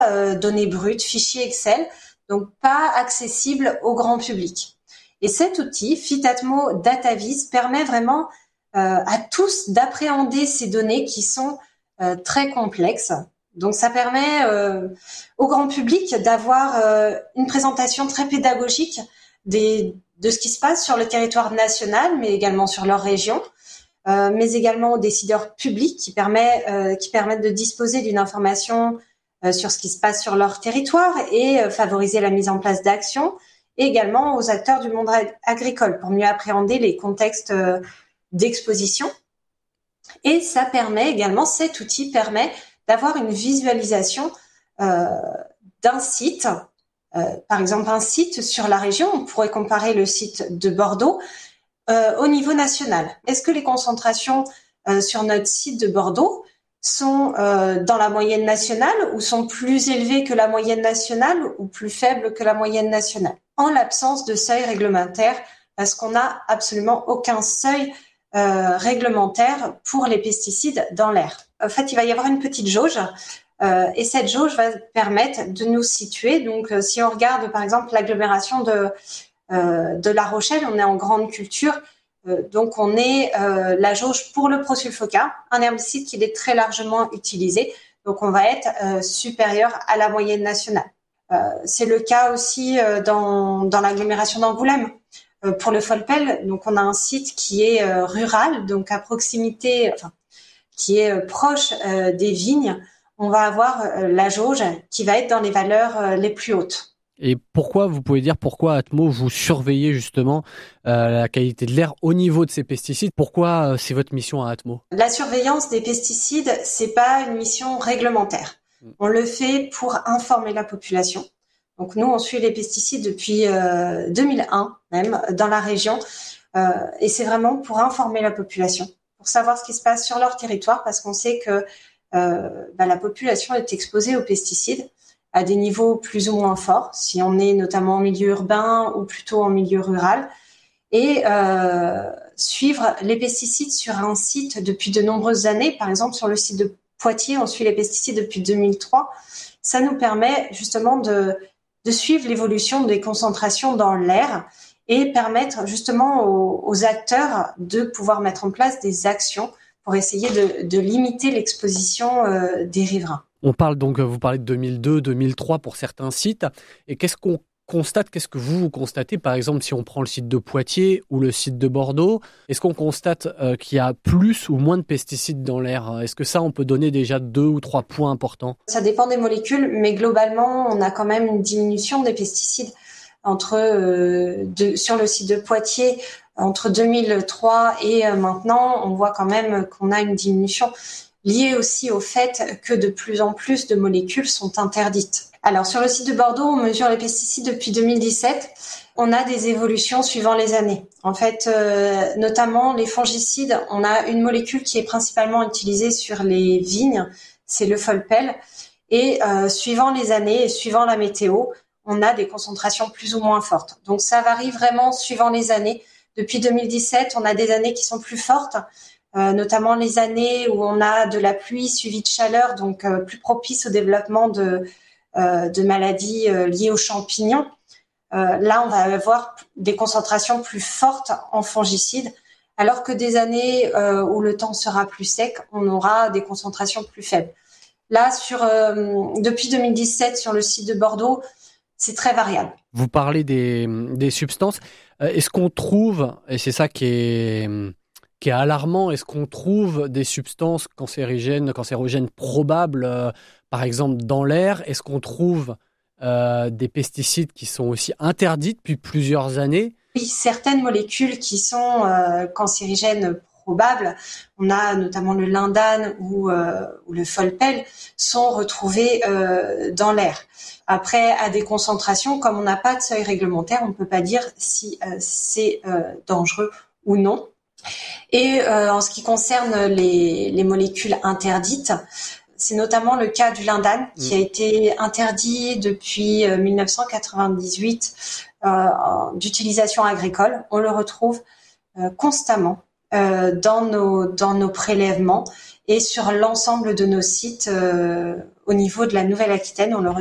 données brutes, fichiers Excel, donc pas accessibles au grand public. Et cet outil, Fitatmo DataVis, permet vraiment à tous d'appréhender ces données qui sont très complexes. Donc ça permet au grand public d'avoir une présentation très pédagogique de ce qui se passe sur le territoire national, mais également sur leur région, mais également aux décideurs publics qui permettent de disposer d'une information sur ce qui se passe sur leur territoire et favoriser la mise en place d'actions, et également aux acteurs du monde agricole pour mieux appréhender les contextes d'exposition. Et ça permet également, cet outil permet d'avoir une visualisation d'un site, par exemple un site sur la région. On pourrait comparer le site de Bordeaux au niveau national. Est-ce que les concentrations sur notre site de Bordeaux sont dans la moyenne nationale ou sont plus élevées que la moyenne nationale ou plus faibles que la moyenne nationale? En l'absence de seuil réglementaire, parce qu'on n'a absolument aucun seuil réglementaire pour les pesticides dans l'air. En fait, il va y avoir une petite jauge et cette jauge va permettre de nous situer. Donc, si on regarde par exemple l'agglomération de La Rochelle, on est en grande culture. Donc, on est la jauge pour le prosulfoca, un herbicide qui est très largement utilisé. Donc, on va être supérieur à la moyenne nationale. C'est le cas aussi dans l'agglomération d'Angoulême. Pour le Folpel, donc on a un site qui est rural, donc à proximité, enfin qui est proche des vignes. On va avoir la jauge qui va être dans les valeurs les plus hautes. Et pourquoi, vous pouvez dire pourquoi Atmo vous surveillez justement la qualité de l'air au niveau de ces pesticides? Pourquoi c'est votre mission à Atmo? La surveillance des pesticides, c'est pas une mission réglementaire. On le fait pour informer la population. Donc nous, on suit les pesticides depuis 2001 même dans la région et c'est vraiment pour informer la population, pour savoir ce qui se passe sur leur territoire parce qu'on sait que la population est exposée aux pesticides à des niveaux plus ou moins forts, si on est notamment en milieu urbain ou plutôt en milieu rural. Et suivre les pesticides sur un site depuis de nombreuses années, par exemple sur le site de Poitiers, on suit les pesticides depuis 2003, ça nous permet justement de suivre l'évolution des concentrations dans l'air et permettre justement aux acteurs de pouvoir mettre en place des actions pour essayer de limiter l'exposition des riverains. On parle donc, vous parlez de 2002, 2003 pour certains sites. Et qu'est-ce qu'on constate, qu'est-ce que vous constatez, par exemple, si on prend le site de Poitiers ou le site de Bordeaux, est-ce qu'on constate qu'il y a plus ou moins de pesticides dans l'air? Est-ce que ça, on peut donner déjà 2 ou 3 points importants? Ça dépend des molécules, mais globalement, on a quand même une diminution des pesticides sur le site de Poitiers entre 2003 et maintenant. On voit quand même qu'on a une diminution liée aussi au fait que de plus en plus de molécules sont interdites. Alors, sur le site de Bordeaux, on mesure les pesticides depuis 2017. On a des évolutions suivant les années. En fait, notamment les fongicides, on a une molécule qui est principalement utilisée sur les vignes, c'est le Folpel. Et suivant les années et suivant la météo, on a des concentrations plus ou moins fortes. Donc, ça varie vraiment suivant les années. Depuis 2017, on a des années qui sont plus fortes, notamment les années où on a de la pluie suivie de chaleur, donc plus propice au développement de maladies liées aux champignons. Là, on va avoir des concentrations plus fortes en fongicides, alors que des années où le temps sera plus sec, on aura des concentrations plus faibles. Là, depuis 2017, sur le site de Bordeaux, c'est très variable. Vous parlez des substances. Est-ce qu'on trouve, et c'est ça qui est alarmant, est-ce qu'on trouve des substances cancérogènes probables, par exemple dans l'air? Est-ce qu'on trouve des pesticides qui sont aussi interdits depuis plusieurs années? Oui, certaines molécules qui sont cancérigènes probables, on a notamment le lindane ou le Folpel, sont retrouvées dans l'air. Après, à des concentrations, comme on n'a pas de seuil réglementaire, on ne peut pas dire si c'est dangereux ou non. Et en ce qui concerne les molécules interdites, c'est notamment le cas du lindane qui a été interdit depuis 1998 d'utilisation agricole. On le retrouve constamment dans nos prélèvements et sur l'ensemble de nos sites au niveau de la Nouvelle-Aquitaine, on le